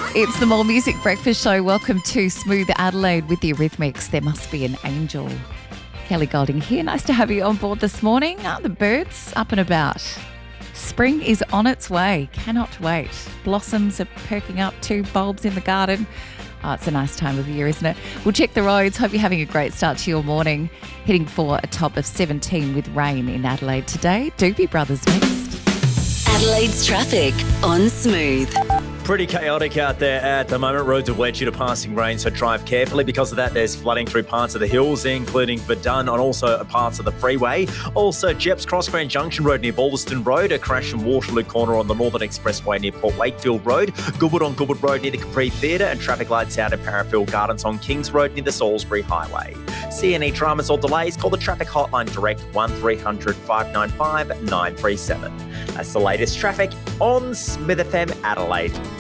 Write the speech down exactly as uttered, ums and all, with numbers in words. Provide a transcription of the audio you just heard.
It's the More Music Breakfast Show. Welcome to Smooth Adelaide with the Eurythmics. There must be an angel. Kelly Golding here. Nice to have you on board this morning. Are the birds up and about? Spring is on its way. Cannot wait. Blossoms are perking up, two bulbs in the garden. Oh, it's a nice time of year, isn't it? We'll check the roads. Hope you're having a great start to your morning. Heading for a top of seventeen with rain in Adelaide today. Doobie Brothers next. Adelaide's traffic on Smooth. Pretty chaotic out there at the moment. Roads are wet due to passing rain, so drive carefully. Because of that, there's flooding through parts of the hills, including Verdun and also parts of the freeway. Also, Jeps Cross Grand Junction Road near Balderston Road, a crash from Waterloo Corner on the Northern Expressway near Port Wakefield Road, Goodwood on Goodwood Road near the Capri Theatre, and traffic lights out at Parafield Gardens on Kings Road near the Salisbury Highway. See any dramas or delays, call the traffic hotline direct one three hundred, five nine five, nine three seven. That's the latest traffic on Smith F M Adelaide.